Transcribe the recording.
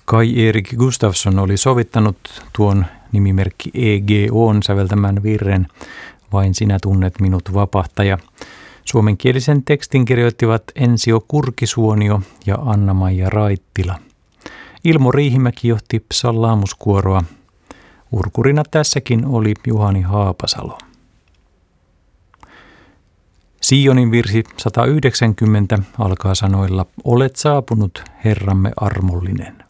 Kai Erik Gustafsson oli sovittanut tuon nimimerkki EGO:n säveltämän virren Vain sinä tunnet minut -vapahtaja. Suomenkielisen tekstin kirjoittivat Ensio Kurkisuonio ja Anna-Maija Raittila. Ilmo Riihimäki johti psallaamuskuoroa. Urkurina tässäkin oli Juhani Haapasalo. Sionin virsi 190 alkaa sanoilla: Olet saapunut, Herramme armollinen.